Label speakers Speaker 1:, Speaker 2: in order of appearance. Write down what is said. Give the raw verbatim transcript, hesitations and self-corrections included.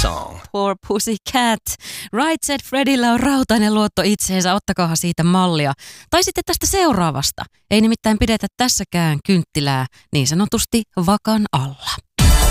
Speaker 1: song.
Speaker 2: Poor Pussycat. Right Said Fredillä on rautainen luotto itseensä, ottakaahan siitä mallia. Tai sitten tästä seuraavasta. Ei nimittäin pidetä tässäkään kynttilää niin sanotusti vakan alla.